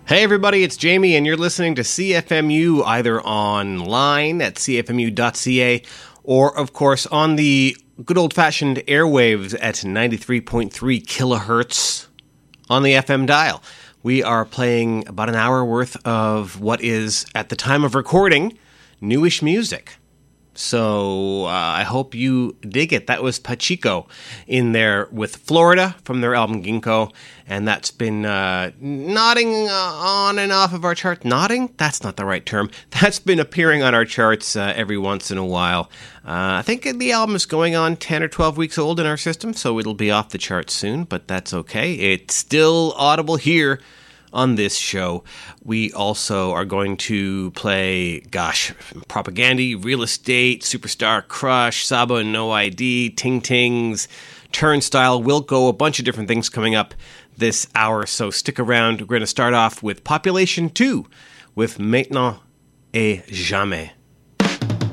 Hey everybody, it's Jamie and you're listening to CFMU either online at cfmu.ca or of course on the good old-fashioned airwaves at 93.3 kilohertz on the FM dial. We are playing about an hour worth of what is, at the time of recording, newish music. So I hope you dig it. That was Pachico in there with Florida from their album Ginkgo, and that's been nodding on and off of our charts. Nodding? That's not the right term. That's been appearing on our charts every once in a while. I think the album is going on 10 or 12 weeks old in our system, so it'll be off the charts soon, but that's okay. It's still audible here on this show. We also are going to play, Propaganda, Real Estate, Superstar Crush, Saba and No ID, Ting Tings, Turnstile, Wilco, a bunch of different things coming up this hour, so stick around. We're going to start off with Population 2 with Maintenant et Jamais.